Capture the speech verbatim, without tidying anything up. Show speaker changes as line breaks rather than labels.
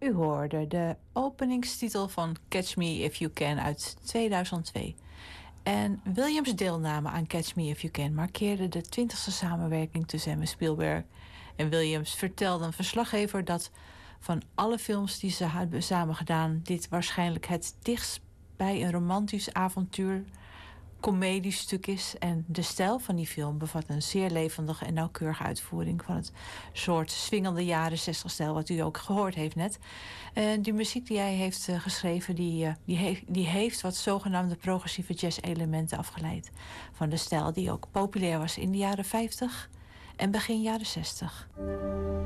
U hoorde de openingstitel van Catch Me If You Can uit tweeduizend twee. En Williams' deelname aan Catch Me If You Can markeerde de twintigste samenwerking tussen hem en Spielberg. En Williams vertelde een verslaggever dat van alle films die ze hebben samen gedaan, dit waarschijnlijk het dichtst bij een romantisch avontuur comediestuk is. En de stijl van die film bevat een zeer levendige en nauwkeurige uitvoering van het soort swingende jaren zestig stijl wat u ook gehoord heeft net. En die muziek die hij heeft uh, geschreven, die, uh, die, heeft, die heeft wat zogenaamde progressieve jazz elementen afgeleid van de stijl die ook populair was in de jaren vijftig en begin jaren zestig.